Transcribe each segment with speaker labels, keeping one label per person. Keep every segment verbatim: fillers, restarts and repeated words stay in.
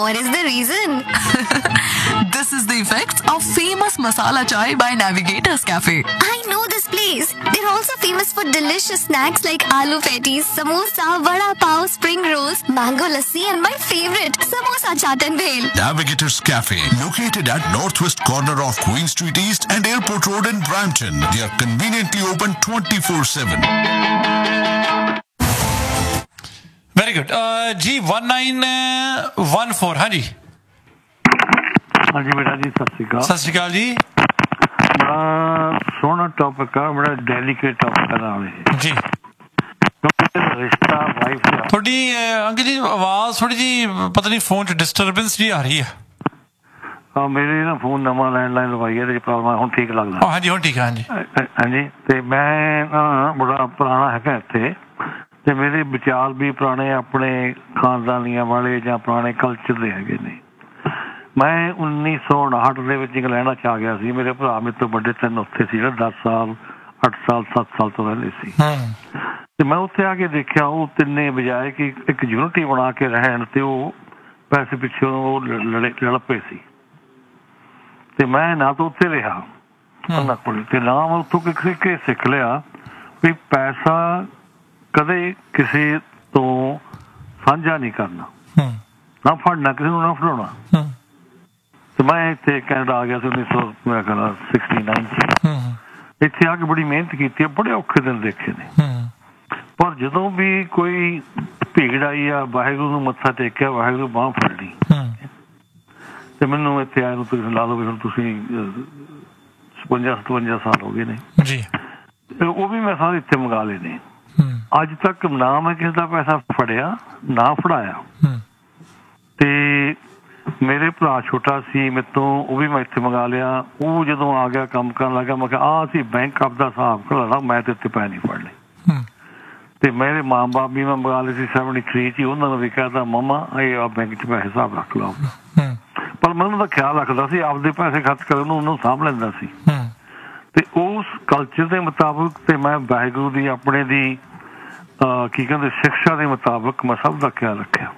Speaker 1: what is the reason?
Speaker 2: This is the effects of famous masala chai by Navigators Cafe.
Speaker 1: I know this place. They're also famous for delicious snacks like aloo patties, samosa, vada pav, spring rolls, mango lassi, and my favorite, samosa chaat and bhel.
Speaker 3: Navigators Cafe, located at northwest corner of Queen Street East and Airport Road in Brampton. They are conveniently open twenty-four seven.
Speaker 4: Very good. Uh, ji one nine one four. हाँ जी.
Speaker 5: हाँ जी बेटा जी सत श्री अकाल.
Speaker 4: सत श्री अकाल जी.
Speaker 5: बड़ा सोहना topic है, बड़ा डेलीकेट टॉपिक है नाल
Speaker 4: जी.
Speaker 5: रिश्ता वाइफ का.
Speaker 4: थोड़ी अंकल जी आवाज थोड़ी जी पता नहीं फोन च डिस्टर्बेंस जी आ रही है.
Speaker 5: हाँ मेरे ना फोन नवा लैंडलाइन लवाई है, प्रॉब्लम हुण ठीक लगदा.
Speaker 4: हाँ जी हुण ठीक है. हाँ जी
Speaker 5: हाँ जी. ते मैं ना बड़ा पुराना है इत्थे ਤੇ ਮੇਰੇ ਵਿਚਾਰ ਵੀ ਪੁਰਾਣੇ ਆਪਣੇ ਖਾਨਦਾਨੀਆਂ ਵਾਲੇ ਜਾਂ ਪੁਰਾਣੇ ਕਲਚਰ ਦੇ ਹੈਗੇ ਨੇ. ਮੈਂ ਉੱਨੀ ਸੌ ਉਣਾਹਠ ਦੇ ਵਿੱਚ ਇੰਗਲੈਂਡ 'ਚ ਆ ਗਿਆ ਸੀ. ਮੇਰੇ ਭਰਾ ਮੇਰੇ ਤੋਂ ਵੱਡੇ ਤਿੰਨ ਉੱਥੇ ਸੀ, ਦਸ ਸਾਲ ਅੱਠ ਸਾਲ ਸੱਤ ਸਾਲ ਤੋਂ ਰਹਿੰਦੇ ਸੀ. ਤੇ ਮੈਂ ਉੱਥੇ ਆ ਕੇ ਦੇਖਿਆ ਉਹ ਤਿੰਨੇ ਬਜਾਏ ਕਿ ਇੱਕ ਯੂਨਿਟੀ ਬਣਾ ਕੇ ਰਹਿਣ ਤੇ ਉਹ ਪੈਸੇ ਪਿੱਛੇ ਉਹ ਲੜੇ ਲੜ ਪਏ ਸੀ. ਤੇ ਮੈਂ ਨਾ ਤਾਂ ਉੱਥੇ ਰਿਹਾ ਉਹਨਾਂ ਕੋਲ ਤੇ ਨਾ ਮੈਂ ਉੱਥੋਂ ਕਿਸੇ ਸਿੱਖ ਲਿਆ ਵੀ ਪੈਸਾ ਕਦੇ ਕਿਸੇ ਤੋਂ ਸਾਂਝਾ ਨਹੀਂ ਕਰਨਾ, ਨਾ ਫੜਨਾ ਕਿਸੇ ਨੂੰ, ਨਾ ਫੜਾਉਣਾ. ਤੇ ਮੈਂ ਇੱਥੇ ਕੈਨੇਡਾ ਆ ਗਿਆ ਸੀ ਉੱਨੀ ਸੌ ਮੈਂ ਕਹਿੰਦਾ ਸਿਕਸਟੀ ਨਾਈਨ ਚ. ਇੱਥੇ ਆ ਕੇ ਬੜੀ ਮਿਹਨਤ ਕੀਤੀ ਹੈ, ਬੜੇ ਔਖੇ ਦਿਨ ਦੇਖੇ ਨੇ. ਪਰ ਜਦੋਂ ਵੀ ਕੋਈ ਭੀੜ ਆਈ ਆ, ਵਾਹਿਗੁਰੂ ਨੂੰ ਮੱਥਾ ਟੇਕਿਆ, ਵਾਹਿਗੁਰੂ ਬਾਂਹ ਫੜ ਲਈ. ਤੇ ਮੈਨੂੰ ਇੱਥੇ ਆਏ ਨੂੰ ਤੁਸੀਂ ਲਾ ਲਓ ਵੀ ਹੁਣ ਤੁਸੀਂ ਛਪੰਜਾ ਸਤਵੰਜਾ ਸਾਲ ਹੋ ਗਏ ਨੇ ਜੀ. ਉਹ ਵੀ ਮੈਂ ਸਾਰੇ ਇੱਥੇ ਮੰਗਾ ਲਏ ਨੇ. ਅੱਜ ਤੱਕ ਨਾ ਮੈਂ ਕਿਸੇ ਦਾ ਪੈਸਾ ਫੜਿਆ ਨਾ ਫੜਾਇਆ. ਤੇ ਮੇਰੇ ਭਰਾ ਛੋਟਾ ਸੀ ਮੇਰੇ ਤੋਂ, ਉਹ ਵੀ ਮੈਂ ਇੱਥੇ ਮੰਗਾ ਲਿਆ. ਉਹ ਜਦੋਂ ਆ ਗਿਆ ਕੰਮ ਕਰਨ ਲੱਗਾ ਮੈਂ ਕਿਹਾ ਆਹ ਅਸੀਂ ਬੈਂਕ ਆਫ ਦਾ ਹਿਸਾਬ ਖਲਾਣਾ, ਮੈਂ ਤੇ ਇੱਥੇ ਪੈਸੇ ਨਹੀਂ ਫੜਨੇ. ਤੇ ਮੇਰੇ ਮਾਂ ਬਾਪ ਵੀ ਮੈਂ ਮੰਗਾ ਲਏ ਸੀ ਸੈਵਨਟੀ ਥ੍ਰੀ ਚ. ਉਹਨਾਂ ਨੂੰ ਵੀ ਕਹਿਤਾ ਮੰਮਾ ਇਹ ਆ ਬੈਂਕ ਚ ਪੈਸੇ ਹਿਸਾਬ ਰੱਖ ਲਓ. ਪਰ ਮੈਂ ਉਹਨਾਂ ਦਾ ਖਿਆਲ ਰੱਖਦਾ ਸੀ, ਆਪਦੇ ਪੈਸੇ ਖਰਚ ਕਰਨ ਨੂੰ ਉਹਨੂੰ ਸਾਂਭ ਲੈਂਦਾ ਸੀ. ਤੇ ਉਸ ਕਲਚਰ ਦੇ ਮੁਤਾਬਕ ਤੇ ਮੈਂ ਵਾਹਿਗੁਰੂ ਦੀ ਆਪਣੇ ਦੀ ਕੀ ਕਹਿੰਦੇ ਸਿੱਖਿਆ ਦੇ ਮੁਤਾਬਕ ਮੈਂ ਸਭ ਦਾ ਖਿਆਲ ਰੱਖਿਆ.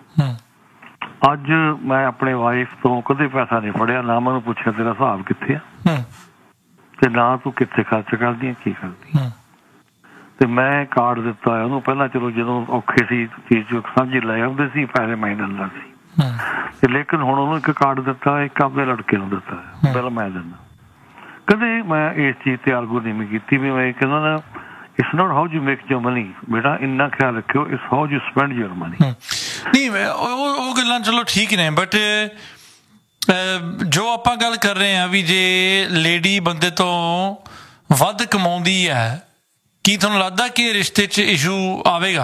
Speaker 5: ਅੱਜ ਮੈਂ ਆਪਣੇ ਵਾਈਫ ਤੋਂ ਕਦੇ ਪੈਸਾ ਨਹੀਂ ਫੜਿਆ, ਨਾ ਮੈਨੂੰ ਪੁੱਛਿਆ ਤੇਰਾ ਹਿਸਾਬ ਕਿੱਥੇ ਆ ਤੇ ਨਾ ਤੂੰ ਕਿੱਥੇ ਖਰਚ ਕਰਦੀ ਆ, ਕੀ ਕਰਦੀ. ਤੇ ਮੈਂ ਕਾਰਡ ਦਿੱਤਾ ਉਹਨੂੰ ਪਹਿਲਾਂ, ਚਲੋ ਜਦੋਂ ਔਖੇ ਸੀ ਚੀਜ਼ ਸਾਂਝੀ ਲੈ ਆਉਂਦੇ ਸੀ, ਪੈਸੇ ਮੈਂ ਦਿੰਦਾ ਸੀ. ਤੇ ਲੇਕਿਨ ਹੁਣ ਉਹਨੂੰ ਇੱਕ ਕਾਰਡ ਦਿੱਤਾ, ਇੱਕ ਆਪਣੇ ਲੜਕੇ ਨੂੰ ਦਿੱਤਾ, ਬਿੱਲ ਮੈਂ ਦਿੰਦਾ. ਕਦੇ ਮੈਂ ਇਸ ਚੀਜ਼ ਤੇ ਆਰਗੂ ਨਹੀਂ ਕੀਤੀ ਵੀ ਮੈਂ ਕਹਿੰਦਾ ਨਾ it's not how you make your money ਬੇਟਾ, ਇੰਨਾ ਖਿਆਲ ਰੱਖਿਓ, it's how you spend your money.
Speaker 4: ਨਹੀਂ ਉਹ ਗੱਲਾਂ ਚਲੋ ਠੀਕ ਨੇ, ਬਟ ਜੋ ਆਪਾਂ ਗੱਲ ਕਰ ਰਹੇ ਹਾਂ ਵੀ ਜੇ ਲੇਡੀ ਬੰਦੇ ਤੋਂ ਵੱਧ ਕਮਾਉਂਦੀ ਹੈ, ਕੀ ਤੁਹਾਨੂੰ ਲੱਗਦਾ ਕਿ ਰਿਸ਼ਤੇ 'ਚ ਇਸ਼ੂ ਆਵੇਗਾ?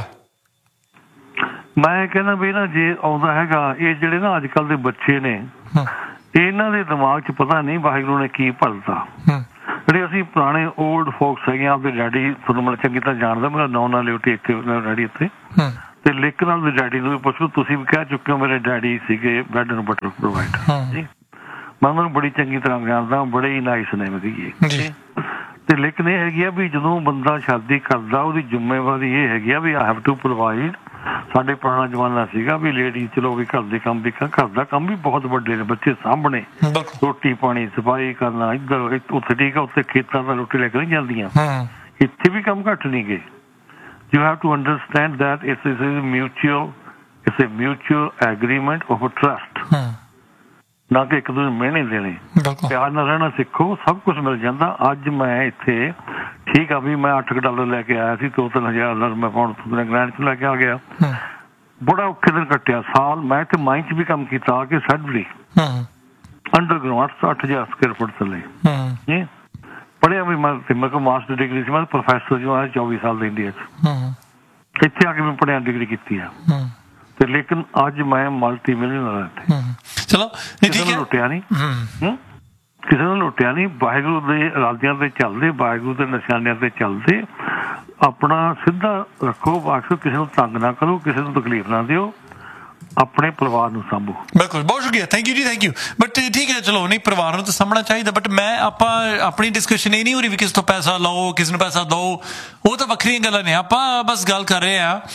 Speaker 5: ਮੈਂ ਕਹਿੰਦਾ ਵੀ ਨਾ ਜੇ ਆਉਂਦਾ ਹੈਗਾ, ਇਹ ਜਿਹੜੇ ਨਾ ਅੱਜ ਕੱਲ੍ਹ ਦੇ ਬੱਚੇ ਨੇ ਇਹਨਾਂ ਦੇ ਦਿਮਾਗ 'ਚ ਪਤਾ ਨਹੀਂ ਵਾਹਿਗੁਰੂ ਨੇ ਕੀ ਭਰਤਾ. ਜਿਹੜੇ ਅਸੀਂ ਪੁਰਾਣੇ ਓਲਡ ਫੋਕਸ ਹੈਗੇ, ਆਪਦੇ ਡੈਡੀ ਤੁਹਾਨੂੰ ਮੈਂ ਚੰਗੀ ਤਰ੍ਹਾਂ ਜਾਣਦਾ, ਮੇਰਾ ਨੌ ਨਾਲ ਲਿਓਟੀ ਇੱਥੇ ਡੈਡੀ ਇੱਥੇ. ਤੇ ਲੇਕਿਨ ਆਪਦੇ ਡੈਡੀ ਨੂੰ ਵੀ ਪੁੱਛੋ, ਤੁਸੀਂ ਵੀ ਕਹਿ ਚੁੱਕੇ ਹੋ ਮੇਰੇ ਡੈਡੀ ਸੀਗੇ ਬ੍ਰੈਡ ਐਂਡ ਬਟਰ ਪ੍ਰੋਵਾਈਡਰ ਜੀ. ਮੈਂ ਉਹਨਾਂ ਨੂੰ ਬੜੀ ਚੰਗੀ ਤਰ੍ਹਾਂ ਜਾਣਦਾ, ਬੜੇ ਹੀ ਨਾਈਸ ਨੇ ਵਧੀਆ. ਤੇ ਲੇਕਿਨ ਇਹ ਹੈਗੀ ਆ ਵੀ ਜਦੋਂ ਬੰਦਾ ਸ਼ਾਦੀ ਕਰਦਾ ਉਹਦੀ ਜ਼ਿੰਮੇਵਾਰੀ ਇਹ ਹੈਗੀ ਆ ਵੀ ਆਈ ਹੈਵ ਟੂ ਪ੍ਰੋਵਾਈਡ. ਸਾਡੇ ਪੁਰਾਣਾ ਜ਼ਮਾਨਾ ਸੀਗਾ ਵੀ ਲੇਡੀ ਚਲੋ ਵੀ ਘਰ ਦੇ ਕੰਮ ਵੀ ਘਰ ਦਾ ਕੰਮ ਵੀ ਬਹੁਤ ਵੱਡੇ ਨੇ, ਬੱਚੇ ਸਾਂਭਣੇ, ਰੋਟੀ ਪਾਣੀ ਸਫਾਈ ਕਰਨਾ, ਇੱਧਰ ਉੱਥੇ ਠੀਕ ਆ, ਉੱਥੇ ਖੇਤਾਂ ਦਾ ਰੋਟੀ ਲੈ ਕੇ ਨਹੀਂ ਜਾਂਦੀਆਂ. ਇੱਥੇ ਵੀ ਕੰਮ ਘੱਟ ਨਹੀਂ ਗਏ. You have to understand that it's is mutual, it's A mutual agreement of trust, ਨਾ ਕਿ ਇੱਕ ਦੂਜੇ ਨੂੰ ਮਿਹਣੇ ਦੇਣੇ. ਪਿਆਰ ਨਾਲ ਰਹਿਣਾ ਸਿੱਖੋ, ਸਭ ਕੁਛ ਮਿਲ ਜਾਂਦਾ. ਅੱਜ ਮੈਂ ਇੱਥੇ ਠੀਕ ਆ ਵੀ ਮੈਂ ਅੱਠ ਕੁ ਡਾਲਰ ਲੈ ਕੇ ਆਇਆ ਸੀ, ਦੋ ਤਿੰਨ ਹਜ਼ਾਰ ਡਾਲਰ ਮੈਂ ਪਾਉਣ ਇੰਗਲੈਂਡ ਚ ਲੈ ਕੇ ਆ ਗਿਆ. ਬੜਾ ਔਖੇ ਦਿਨ ਕੱਟਿਆ ਸਾਲ. ਮੈਂ ਇੱਥੇ ਮਾਈਨ ਚ ਵੀ ਕੰਮ ਕੀਤਾ ਆ ਕੇ ਸੈਡਬਰੀ ਅੰਡਰਗਰਾਊਂਡ ਅੱਠ ਸੌ ਅੱਠ ਹਜ਼ਾਰ ਸਕੁਅਰ ਫੁੱਟ ਥੱਲੇ ਜੀ ਪੜ੍ਹਿਆ ਵੀ ਮੈਂ. ਮੇਰੇ ਕੋਲ ਮਾਸਟਰ ਡਿਗਰੀ ਸੀ, ਮੈਂ ਪ੍ਰੋਫੈਸਰ ਜੋ ਆਇਆ ਚੌਵੀ ਸਾਲ ਦੇ ਇੰਡੀਆ ਚ. ਇੱਥੇ ਆ ਕੇ ਮੈਂ ਪੜ੍ਹਿਆ, ਡਿਗਰੀ ਕੀਤੀ ਆ. ਤੇ ਲੇਕਿਨ ਅੱਜ ਮੈਂ ਮਲਟੀ ਮਿਲੀਅਨਰ ਇੱਥੇ. ਚਲੋ ਕਿਸੇ ਨੂੰ ਲੁੱਟਿਆ ਨਹੀਂ, ਕਿਸੇ ਨੂੰ ਲੁੱਟਿਆ ਨਹੀਂ. ਵਾਹਿਗੁਰੂ ਦੇ ਇਰਾਦਿਆਂ ਤੇ ਚੱਲਦੇ, ਵਾਹਿਗੁਰੂ ਦੇ ਨਿਸ਼ਾਨਿਆਂ ਤੇ ਚੱਲਦੇ, ਆਪਣਾ ਸਿੱਧਾ ਰੱਖੋ. ਬਾਕੀ ਕਿਸੇ ਨੂੰ ਤੰਗ ਨਾ ਕਰੋ, ਕਿਸੇ ਨੂੰ ਤਕਲੀਫ ਨਾ ਦਿਓ, ਆਪਣੇ ਪਰਿਵਾਰ ਨੂੰ ਸਾਂਭੋ. ਬਿਲਕੁਲ, ਬਹੁਤ ਸ਼ੁਕਰੀਆ, ਥੈਂਕ ਯੂ ਜੀ, ਥੈਂਕ ਯੂ. ਬਟ ਠੀਕ ਹੈ, ਚਲੋ ਨਹੀਂ ਪਰਿਵਾਰ ਨੂੰ ਤਾਂ ਸਾਂਭਣਾ ਚਾਹੀਦਾ, ਬਟ ਮੈਂ ਆਪਾਂ ਆਪਣੀ ਡਿਸਕਸ਼ਨ ਇਹ ਨਹੀਂ ਹੋ ਰਹੀ ਵੀ ਕਿਸੇ ਤੋਂ ਪੈਸਾ ਲਓ, ਕਿਸੇ ਨੂੰ ਪੈਸਾ ਦਿਓ, ਉਹ ਤਾਂ ਵੱਖਰੀਆਂ ਗੱਲਾਂ ਨੇ. ਆਪਾਂ ਬਸ ਗੱਲ ਕਰ ਰਹੇ ਹਾਂ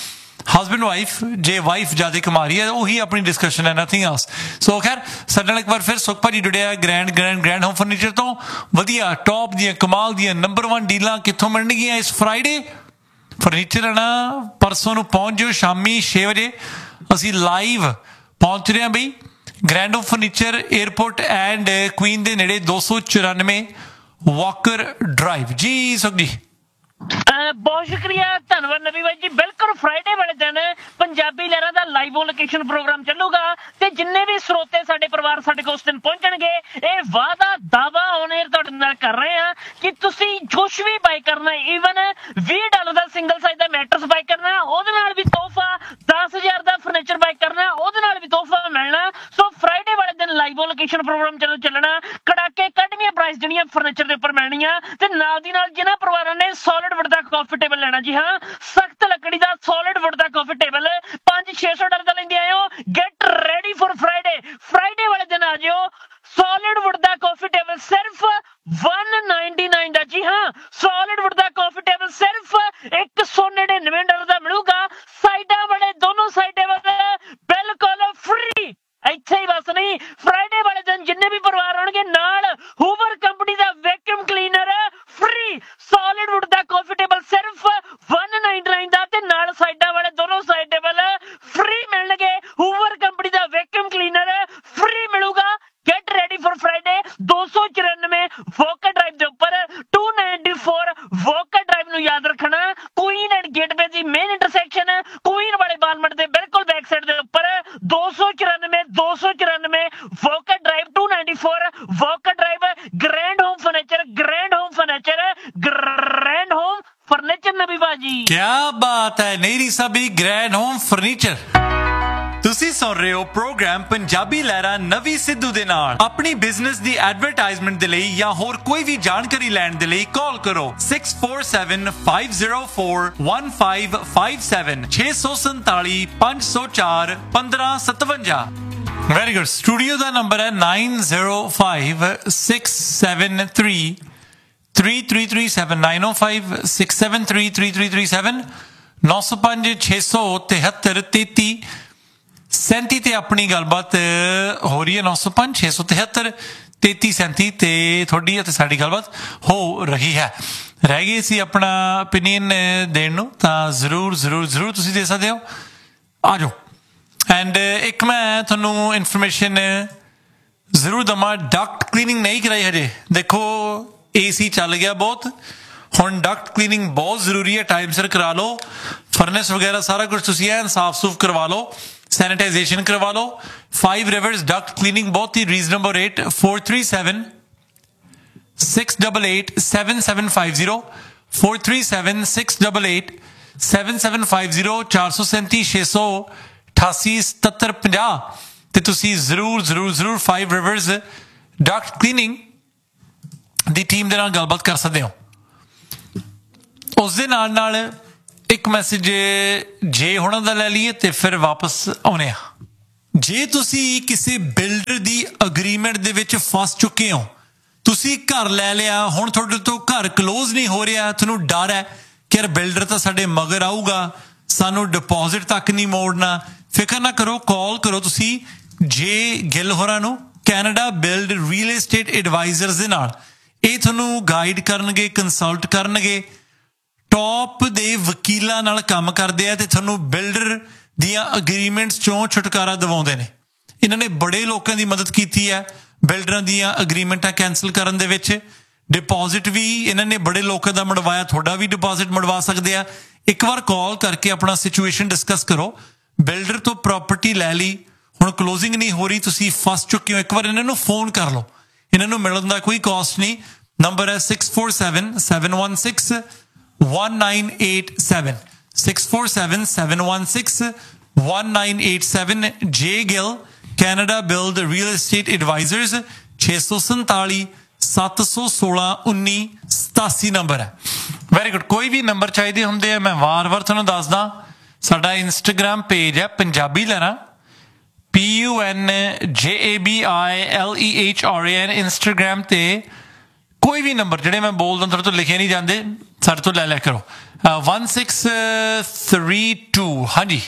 Speaker 4: ਹਸਬੈਂਡ ਵਾਈਫ ਜੇ ਵਾਈਫ ਜ਼ਿਆਦਾ ਕਮਾ ਰਹੀ ਹੈ ਉਹੀ ਆਪਣੀ ਡਿਸਕਸ਼ਨ ਹੈ, ਨਥਿੰਗ ਐਲਸ। ਸੋ ਖੈਰ ਸਾਡੇ ਨਾਲ ਇੱਕ ਵਾਰ ਫਿਰ ਸੁਖ ਭਾਜੀ ਜੁੜਿਆ grand grand grand home furniture ਤੋਂ। ਵਧੀਆ ਟੌਪ ਦੀਆਂ ਕਮਾਲ ਦੀਆਂ ਨੰਬਰ ਵਨ ਡੀਲਾਂ ਕਿੱਥੋਂ ਮਿਲਣਗੀਆਂ ਇਸ ਫਰਾਈਡੇ? ਫਰਨੀਚਰ ਹੈ ਨਾ, ਪਰਸੋਂ ਨੂੰ ਪਹੁੰਚ ਜਾਓ ਸ਼ਾਮੀ ਛੇ ਵਜੇ। ਅਸੀਂ ਲਾਈਵ ਪਹੁੰਚ ਰਹੇ ਹਾਂ ਬਈ grand home furniture airport and Queen ਦੇ ਨੇੜੇ, ਦੋ ਸੌ ਚੁਰਾਨਵੇਂ ਵਾਕਰ ਡਰਾਈਵ। ਜੀ ਸੁਖ ਜੀ
Speaker 6: ਬਹੁਤ ਸ਼ੁਕਰੀਆ, ਧੰਨਵਾਦ ਨਵੀ ਬਾਈ ਜੀ। ਬਿਲਕੁਲ ਫਰਾਈਡੇ ਵਾਲੇ ਦਿਨ ਪੰਜਾਬੀ ਲਹਿਰਾਂ ਦਾ ਲਾਈਵ ਔਨ ਲੋਕੇਸ਼ਨ ਪ੍ਰੋਗਰਾਮ ਚੱਲੂਗਾ ਤੇ ਜਿੰਨੇ ਵੀ ਸਰੋਤੇ ਸਾਡੇ ਪਰਿਵਾਰ ਸਾਡੇ ਕੋਲ ਉਸ ਦਿਨ ਪਹੁੰਚਣਗੇ, ਇਹ ਵਾਅਦਾ ਦਾਵਾ ਔਨ 에ਅਰ ਤੁਹਾਡੇ ਨਾਲ ਕਰ ਰਹੇ ਆ ਕਿ ਤੁਸੀਂ ਕੁਛ ਵੀ ਬਾਈ ਕਰਨਾ, ਈਵਨ ਵੀਹ ਡਾਲਰ ਦਾ ਸਿੰਗਲ ਸਾਈਜ਼ ਦਾ ਮੈਟਰਸ ਬਾਈ ਕਰਨਾ, ਉਹਦੇ ਨਾਲ ਵੀ ਤੋਹਫਾ, ਦਸ ਹਜ਼ਾਰ ਦਾ ਫਰਨੀਚਰ ਬਾਈ ਕਰਨਾ, ਉਹਦੇ ਨਾਲ ਵੀ ਤੋਹਫਾ ਮਿਲਣਾ। ਸੋ ਫਰਾਈਡੇ ਵਾਲੇ ਦਿਨ ਲਾਈਵ ਔਨ ਲੋਕੇਸ਼ਨ ਪ੍ਰੋਗਰਾਮ ਜਦੋਂ ਚੱਲਣਾ, ਕੜਾਕੇ ਕੱਢਵੀਆਂ ਪ੍ਰਾਈਸ ਜਿਹੜੀਆਂ ਫਰਨੀਚਰ ਦੇ ਉੱਪਰ ਮਿਲਣੀਆਂ ਤੇ ਨਾਲ ਦੀ ਨਾਲ ਜਿਹਨਾਂ ਪਰਿਵਾਰਾਂ ਨੇ ਸੋਲਿਡ ਵੁੱਡ ਦਾ ਕਾਫੀ ਟੇਬਲ ਲੈਣਾ, ਜੀ ਹਾਂ ਸਖਤ ਲੱਕੜੀ ਦਾ ਸੋਲਿਡ ਵੁੱਡ ਦਾ ਕਾਫੀ ਟੇਬਲ ਪੰਜ ਛੇ ਸੌ ਡਾਲਰ ਦਾ ਲੈਂਦੇ ਆਇਓ। Get ready for Friday. Friday ਵਾਲੇ ਦਿਨ ਆ ਜਿਓ, ਸੋਲਿਡ ਵੁੱਡ ਦਾ ਕਾਫੀ ਟੇਬਲ ਸਿਰਫ ਇੱਕ ਨਾਈਨਟੀ ਨਾਈਨ ਦਾ। ਜੀ ਹਾਂ ਸੋਲਿਡ ਵੁੱਡ ਦਾ ਕਾਫੀ ਟੇਬਲ ਸਿਰਫ ਇੱਕ ਸੌ ਨੜਿਨਵੇਂ ਡਾਲਰ ਦਾ ਮਿਲੂਗਾ। ਸਾਈਡਾਂ ਵਾਲੇ ਦੋਨੋਂ ਸਾਈਡ ਟੇਬਲ ਬਿਲਕੁਲ ਫ੍ਰੀ। ਇੱਥੇ ਹੀ ਬਸ ਨਹੀਂ, ਫਰਾਈਡੇ ਵਾਲੇ ਦਿਨ ਜਿੰਨੇ ਵੀ ਪਰਿਵਾਰ ਆਉਣਗੇ ਨਾਲ ਹੂਵਰ ਕੰਪਨੀ ਦਾ vacuum cleaner free. Solid wood ਦਾ ਕਾਫੀ ਟੇਬਲ ਸਿਰਫ ਇੱਕ ਨਾਈਨਟੀ ਨਾਈਨ ਦਾ ਤੇ ਨਾਲ ਸਾਈਡਾਂ ਵਾਲੇ ਦੋਨੋਂ ਸਾਈਡ ਟੇਬਲ ਫ੍ਰੀ ਮਿਲਣਗੇ। ਹੂਵਰ ਕੰਪਨੀ ਦਾ ਵੈਕਿਊਮ ਕਲੀਨਰ ਫ੍ਰੀ ਮਿਲੂਗਾ। Get ready for Friday. ਦੋ ਸੌ ਚੁਰਾਨਵੇਂ ਵੋਕਰ ਡਰਾਈਵ ਦੇ ਉੱਪਰ ਦੋ ਸੌ ਚੌਰਾਨਵੇਂ ਵੋਕਰ ਡਰਾਈਵ ਨੂੰ ਯਾਦ ਰੱਖਣਾ, Queen and gateway the main intersection Queen ਵਾਲੇ ਬਾਲਮਟ ਦੇ ਬਿਲਕੁਲ ਬੈਕ ਸਾਈਡ ਦੇ ਉੱਪਰ ਦੋ ਸੌ ਚੁਰਾਨਵੇਂ ਦੋ ਸੌ ਚੁਰਾਨਵੇਂ ਵੋਕਰ ਡਰਾਈਵ ਦੋ ਸੌ ਚੌਰਾਨਵੇਂ walker drive. Grand home furniture grand home furniture grand home furniture ਨਬੀ ਬਾਜੀ।
Speaker 4: ਕਿਆ ਬਾਤ ਹੈ ਨੇਰੀ ਸਾਬੀ, ਗ੍ਰੈਂਡ ਹੋਮ ਫਰਨੀਚਰ। ਤੁਸੀਂ ਸੁਣ ਰਹੇ ਹੋ ਪ੍ਰੋਗਰਾਮ ਪੰਜਾਬੀ ਲਹਿਰਾ ਨਵੀ ਸਿੱਧੂ ਦੇ ਨਾਲ। ਆਪਣੀ ਬਿਜ਼ਨਸ ਦੀ ਐਡਵਰਟਾਈਜ਼ਮੈਂਟ ਦੇ ਲਈ ਜਾਂ ਹੋਰ ਕੋਈ ਵੀ ਜਾਣਕਾਰੀ ਲੈਣ ਦੇ ਲਈ ਕਾਲ ਕਰੋ ਛੇ ਚਾਰ ਸੱਤ ਪੰਜ ਜ਼ੀਰੋ ਚਾਰ ਇੱਕ ਪੰਜ ਪੰਜ ਸੱਤ ਛੇ ਸੌ ਸੰਤਾਲੀ ਪੰਜ ਸੌ ਚਾਰ ਪੰਦਰਾਂ ਸਤਵੰਜਾ। Very good. ਸਟੂਡੀਓ ਦਾ ਨੰਬਰ ਹੈ ਨਾइन zero five six seven three three three three seven nine ओ five six seven three three three three seven नौ सौ पांच छे सौ तिहत्तर तेती सैंती ते अपनी गलबात हो रही है। नौ सौ पांच छे सौ तिहत्तर तेती सैंती ते थोड़ी ते साडी गलबात हो रही है। रह गई सी अपना ओपीनियन देण नूं तां जरूर जरूर जरूर तुसीं दे सकदे हो, आ जाओ। एंड एक मैं तुहानूं इन्फॉर्मेशन जरूर दवां, डक्ट क्लीनिंग नहीं कराई हजे। देखो ए सी चल गया बहुत, हुण डक्ट क्लीनिंग बहुत जरूरी है, टाइम सिर करा लो। फर्नेस वगैरह सारा कुछ तुसीं ऐन साफ सूफ करवा लो, सैनिटाइजेशन करवा लो। फाइव रिवर्स डक्ट क्लीनिंग बहुत ही reasonable rate four three seven six double eight seven seven five zero four three seven six double eight seven seven five zero चार सौ सैंती छे सौ अठासी सतहत्तर पंजाह ते तुसीं जरूर जरूर जरूर फाइव रिवर्स डक्ट क्लीनिंग दी टीम दे नाल गलबात कर सकते हो। उस दे नाल नाल एक मैसेज जे हुणां दा लै लईए ते फिर वापस आउने आ। जे तुसी किसी बिल्डर दी अग्रीमेंट दे विच फस चुके हो, तुसी घर लै लिया, हुण तुहाडे तो घर क्लोज नहीं हो रहा, तुहानूं डर है कि यार बिल्डर तां साडे मगर आऊगा, सानूं डिपॉजिट तक नहीं मोड़ना, फिकर ना करो, कॉल करो तुसी जे गिल होरां नूं, Canada build real estate advisers दे नाल। ਇਹ ਤੁਹਾਨੂੰ ਗਾਈਡ ਕਰਨਗੇ, ਕੰਸਲਟ ਕਰਨਗੇ, ਟੌਪ ਦੇ ਵਕੀਲਾਂ ਨਾਲ ਕੰਮ ਕਰਦੇ ਆ ਤੇ ਤੁਹਾਨੂੰ ਬਿਲਡਰ ਦੀਆਂ ਅਗਰੀਮੈਂਟਸ ਚੋਂ ਛੁਟਕਾਰਾ ਦਿਵਾਉਂਦੇ ਨੇ। ਇਹਨਾਂ ਨੇ ਬੜੇ ਲੋਕਾਂ ਦੀ ਮਦਦ ਕੀਤੀ ਹੈ ਬਿਲਡਰਾਂ ਦੀਆਂ ਅਗਰੀਮੈਂਟਾਂ ਕੈਂਸਲ ਕਰਨ ਦੇ ਵਿੱਚ। ਡਿਪੋਜ਼ਿਟ ਵੀ ਇਹਨਾਂ ਨੇ ਬੜੇ ਲੋਕਾਂ ਦਾ ਮੜਵਾਇਆ, ਤੁਹਾਡਾ ਵੀ ਡਿਪੋਜ਼ਿਟ ਮੜਵਾ ਸਕਦੇ ਆ। ਇੱਕ ਵਾਰ ਕਾਲ ਕਰਕੇ ਆਪਣਾ ਸਿਚੁਏਸ਼ਨ ਡਿਸਕਸ ਕਰੋ। ਬਿਲਡਰ ਤੋਂ ਪ੍ਰਾਪਰਟੀ ਲੈ ਲਈ, ਹੁਣ ਕਲੋਜ਼ਿੰਗ ਨਹੀਂ ਹੋ ਰਹੀ, ਤੁਸੀਂ ਫਸ ਚੁੱਕੇ ਹੋ, ਇੱਕ ਵਾਰ ਇਹਨਾਂ ਨੂੰ ਫੋਨ ਕਰ ਲਓ। ਇਹਨਾਂ ਨੂੰ ਮਿਲਣ ਦਾ ਕੋਈ ਕਾਸਟ ਨਹੀਂ। ਨੰਬਰ ਹੈ six four seven seven one six one nine eight seven six four seven seven one six one nine eight seven. जे Gill Canada build real estate advisers छे सौ संताली सत्त सौ सोलह उन्नी सतासी नंबर है। Very good. कोई भी नंबर चाहिए होंगे मैं वार वार तुहानूं दसदा। साडा इंस्टाग्राम पेज है पंजाबी लहरा, P U N J A B I L E H R A N. Instagram ते कोई भी नंबर ਜਿਹੜੇ मैं बोलदा तुहाडे तो लिखे नहीं जाते साडे तो लै लिया करो। वन सिक्स थ्री टू हाँ जी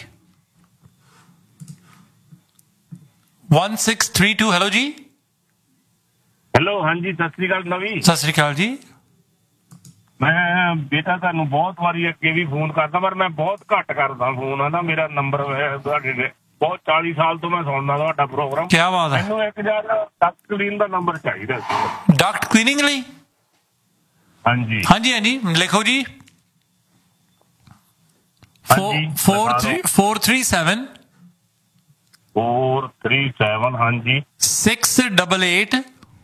Speaker 4: one six three to hello ji
Speaker 7: hello ਹਾਂਜੀ ਸਤਿ ਸ੍ਰੀ ਅਕਾਲ ਨਵੀ
Speaker 4: ਸਤਿ ਸ੍ਰੀ ਅਕਾਲ ਜੀ
Speaker 7: ਮੈਂ ਬੇਟਾ ਤੁਹਾਨੂੰ ਬਹੁਤ ਵਾਰੀ ਅੱਗੇ ਵੀ ਫੋਨ ਕਰਦਾ ਪਰ ਮੈਂ ਬਹੁਤ ਘੱਟ ਕਰਦਾ ਫੋਨ ਹੈ ਨਾ ਮੇਰਾ ਨੰਬਰ ਤੁਹਾਡੇ ਦੇ ਬਹੁਤ ਚਾਲੀ ਸਾਲ ਤੋਂ ਮੈਂ ਸੁਣਦਾ ਤੁਹਾਡਾ ਪ੍ਰੋਗਰਾਮ
Speaker 4: ਕੀ ਬਾਤ ਹੈ
Speaker 7: ਮੈਨੂੰ ਇੱਕ ਯਾਰ ਡਕਟ ਕਲੀਨ ਦਾ ਨੰਬਰ ਚਾਹੀਦਾ ਸੀ
Speaker 4: ਡਕਟ ਕਲੀਨਿੰਗ ਲਈ
Speaker 7: ਹਾਂਜੀ
Speaker 4: ਹਾਂਜੀ ਹਾਂਜੀ ਲਿਖੋ ਜੀ four three four three seven
Speaker 7: four three seven हाँ जी
Speaker 4: six double eight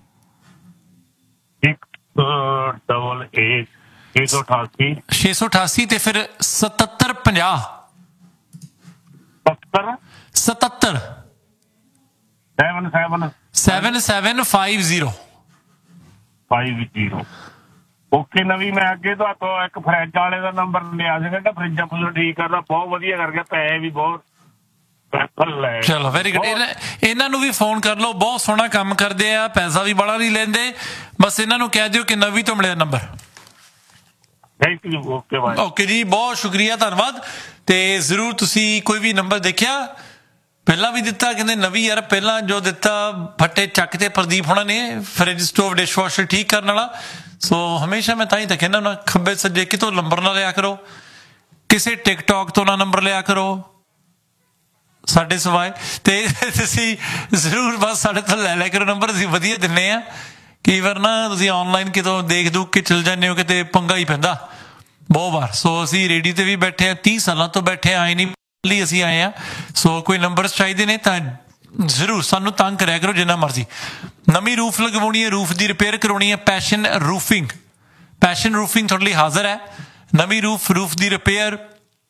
Speaker 7: six double eight छे सौ अठासी
Speaker 4: छे सौ अठासी ते फिर सतहत्तर पंजाह
Speaker 7: सत्तर
Speaker 4: सतहत्तर
Speaker 7: seven seven
Speaker 4: seven seven five zero
Speaker 7: five zero okay ਨਵੀਂ ਮੈਂ ਅੱਗੇ ਤੋਂ ਇੱਕ ਫਰਿੱਜ ਵਾਲੇ ਦਾ ਨੰਬਰ ਲਿਆ ਸੀ ਕਹਿੰਦਾ ਫਰਿੱਜਾਂ ਫੁੱਲ ਠੀਕ ਕਰਦਾ ਬਹੁਤ ਵਧੀਆ ਕਰ ਗਿਆ ਪੈਸੇ ਵੀ ਬਹੁਤ
Speaker 4: ਚਲੋ ਵੈਰੀ ਗੁੱਡ ਇਹਨਾਂ ਨੂੰ ਵੀ ਫੋਨ ਕਰ ਲਓ ਬਹੁਤ ਸੋਹਣਾ ਕੰਮ ਕਰਦੇ ਆ ਪੈਸਾ ਵੀ ਬੜਾ ਨਹੀਂ ਲੈਂਦੇ ਬਸ ਇਹਨਾਂ ਨੂੰ ਕਹਿ ਦਿਓ ਕਿ ਨਵੀਂ ਤੋਂ ਮਿਲਿਆ number
Speaker 7: thank you okay bye
Speaker 4: okay ਜੀ ਬਹੁਤ ਸ਼ੁਕਰੀਆ ਧੰਨਵਾਦ ਤੇ ਜ਼ਰੂਰ ਤੁਸੀਂ ਕੋਈ ਵੀ ਨੰਬਰ ਦੇਖਿਆ ਪਹਿਲਾਂ ਵੀ ਦਿੱਤਾ ਕਹਿੰਦੇ ਨਵੀਂ ਯਾਰ ਪਹਿਲਾਂ ਜੋ ਦਿੱਤਾ ਫੱਟੇ ਚੱਕ ਤੇ ਪ੍ਰਦੀਪ ਹੋਣਾ ਨੇ ਫਰਿੱਜ ਸਟੋਵ ਡਿਸ਼ਵਾਸ਼ਰ ਠੀਕ ਕਰਨ ਵਾਲਾ ਸੋ ਹਮੇਸ਼ਾ ਮੈਂ ਤਾਂ ਹੀ ਤਾਂ ਕਹਿੰਦਾ ਨਾ ਖੱਬੇ ਸੱਜੇ ਕਿਤੋਂ ਨੰਬਰ ਨਾ ਲਿਆ ਕਰੋ ਕਿਸੇ ਟਿਕਟੌਕ ਤੋਂ ਨਾ ਨੰਬਰ ਲਿਆ ਕਰੋ ਸਾਡੇ ਸਿਵਾਏ ਤੇ ਤੁਸੀਂ ਜ਼ਰੂਰ ਬਸ ਸਾਡੇ ਤੋਂ ਲੈ ਲੈ ਕਰੋ ਨੰਬਰ ਅਸੀਂ ਵਧੀਆ ਦਿੰਨੇ ਆ ਕਈ ਵਾਰ ਨਾ ਤੁਸੀਂ ਆਨਲਾਈਨ ਕਿਤੋਂ ਦੇਖ ਦੂਖ ਕੇ ਚਲ ਜਾਂਦੇ ਹੋ ਕਿਤੇ ਪੰਗਾ ਹੀ ਪੈਂਦਾ ਬਹੁਤ ਵਾਰ ਸੋ ਅਸੀਂ ਰੇਡੀਓ ਤੇ ਵੀ ਬੈਠੇ ਆ ਤੀਹ ਸਾਲਾਂ ਤੋਂ ਬੈਠੇ ਆਏ ਨਹੀਂ ਲਈ ਅਸੀਂ ਆਏ ਆ ਸੋ ਕੋਈ ਨੰਬਰ ਚਾਹੀਦੇ ਨੇ ਤਾਂ ਜ਼ਰੂਰ ਸਾਨੂੰ ਤੰਗ ਕਰਿਆ ਕਰੋ ਜਿੰਨਾ ਮਰਜ਼ੀ ਨਵੀਂ ਰੂਫ ਲਗਵਾਉਣੀ ਹੈ ਰੂਫ ਦੀ ਰਿਪੇਅਰ ਕਰਾਉਣੀ ਹੈ ਪੈਸ਼ਨ ਰੂਫਿੰਗ ਪੈਸ਼ਨ ਰੂਫਿੰਗ ਤੁਹਾਡੇ ਲਈ ਹਾਜ਼ਰ ਹੈ ਨਵੀਂ roof roof the repair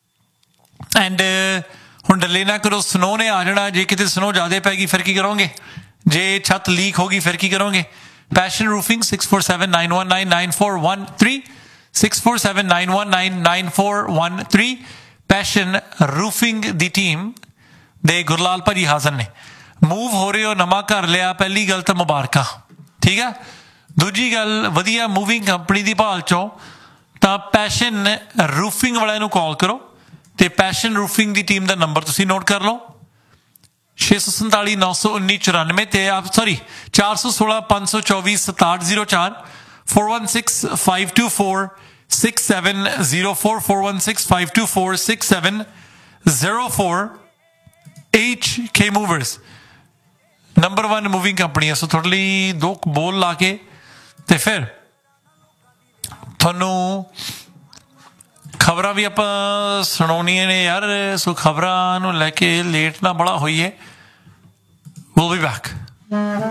Speaker 4: and ਹੁਣ ਡਿਲੇ ਨਾ ਕਰੋ ਸਨੋ ਨੇ ਆ ਜਾਣਾ ਜੇ ਕਿਤੇ ਸਨੋ ਜ਼ਿਆਦਾ ਪੈ ਗਈ ਫਿਰ ਕੀ ਕਰੋਗੇ ਜੇ ਛੱਤ ਲੀਕ ਹੋ ਗਈ ਫਿਰ ਕੀ ਕਰੋਗੇ passion roofing six four seven nine one nine nine four one three six four seven nine one nine nine four one three passion roofing ਦੀ ਟੀਮ ਦੇ ਗੁਰਲਾਲ ਭਾਜੀ ਹਾਜ਼ਰ ਨੇ ਮੂਵ ਹੋ ਰਹੇ ਹੋ ਨਵਾਂ ਘਰ ਲਿਆ ਪਹਿਲੀ ਗੱਲ ਤਾਂ ਮੁਬਾਰਕਾਂ ਠੀਕ ਆ ਦੂਜੀ ਗੱਲ ਵਧੀਆ ਮੂਵਿੰਗ ਕੰਪਨੀ ਦੀ ਭਾਲ ਚੋਂ ਤਾਂ ਪੈਸ਼ਨ ਰੂਫਿੰਗ ਵਾਲਿਆਂ ਨੂੰ ਕਾਲ ਕਰੋ ਤੇ ਪੈਸ਼ਨ ਰੂਫਿੰਗ ਦੀ ਟੀਮ ਦਾ ਨੰਬਰ ਤੁਸੀਂ ਨੋਟ ਕਰ ਲਓ ਛੇ ਸੌ ਸੰਤਾਲੀ ਨੌ ਸੌ ਉੱਨੀ ਚੁਰਾਨਵੇਂ ਤੇ ਆਪ ਸੌਰੀ ਚਾਰ ਸੌ ਸੋਲਾਂ ਪੰਜ ਸੌ ਚੌਵੀ ਸਤਾਹਠ ਜ਼ੀਰੋ ਚਾਰ four one six five two four six seven zero four four one six five two four six seven zero four H K Movers number one moving company ਹੈ ਸੋ ਤੁਹਾਡੇ ਲਈ ਦੋ ਬੋਲ ਲਾ ਕੇ ਤੇ ਫਿਰ ਤੁਹਾਨੂੰ ਖਬਰਾਂ ਵੀ ਆਪਾਂ ਸੁਣਾਉਣੀਆਂ ਨੇ ਯਾਰ ਸੋ ਖਬਰਾਂ ਨੂੰ ਲੈ ਕੇ ਲੇਟ ਨਾ ਬੜਾ ਹੋਈਏ we'll be back